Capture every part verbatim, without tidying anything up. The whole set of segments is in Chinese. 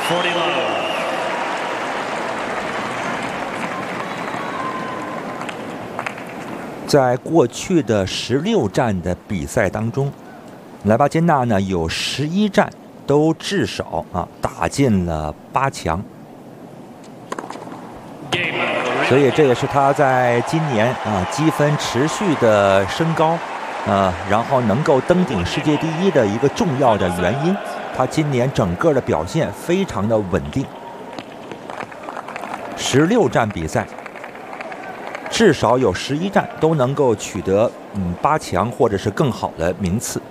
在过去的十六战的比赛当中，莱巴金纳呢有十一战都至少啊打进了八强，所以这也是他在今年啊积分持续的升高，啊，然后能够登顶世界第一的一个重要的原因。他今年整个的表现非常的稳定，十六战比赛。至少有十一战都能够取得嗯八强或者是更好的名次。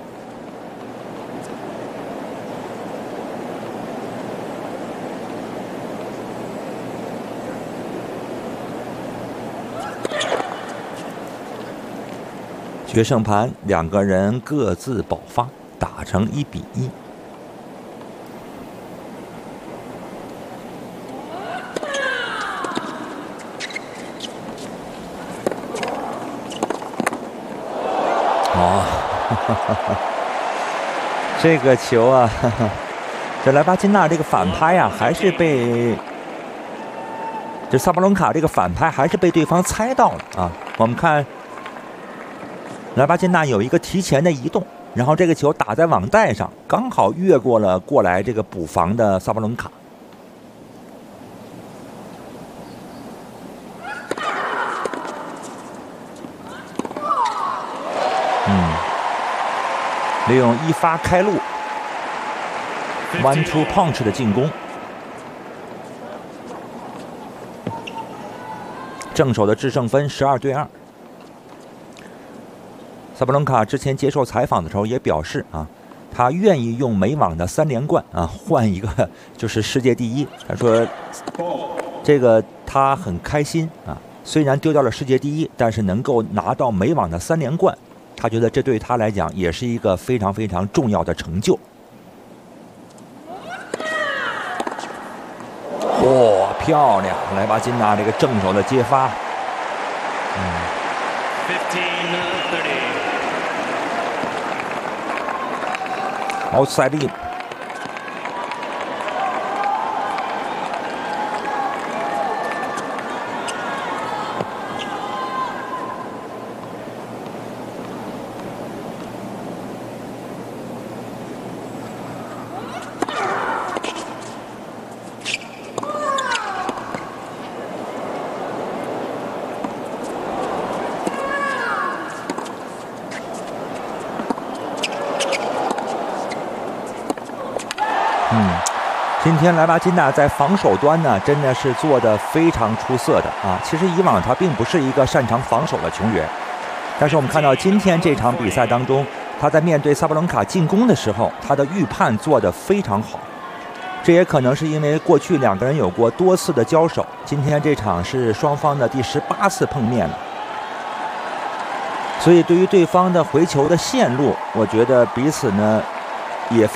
决胜盘两个人各自保发，打成一比一。哦，这个球啊，呵呵这莱巴金纳这个反拍啊，还是被这萨巴伦卡这个反拍还是被对方猜到了啊。我们看莱巴金纳有一个提前的移动，然后这个球打在网带上，刚好越过了过来这个补防的萨巴伦卡。嗯，利用一发开路 ，one two punch 的进攻，正手的制胜分十二对二。萨巴伦卡之前接受采访的时候也表示啊，他愿意用美网的三连冠啊换一个就是世界第一。他说，这个他很开心啊，虽然丢掉了世界第一，但是能够拿到美网的三连冠。他觉得这对他来讲也是一个非常非常重要的成就。哇、哦，漂亮！莱巴金纳这个正手的接发，嗯 ，outside in。嗯，今天莱巴金纳在防守端呢，真的是做得非常出色的啊。其实以往他并不是一个擅长防守的球员，但是我们看到今天这场比赛当中，他在面对萨巴伦卡进攻的时候，他的预判做得非常好。这也可能是因为过去两个人有过多次的交手，今天这场是双方的第十八次碰面了，所以对于对方的回球的线路，我觉得彼此呢也非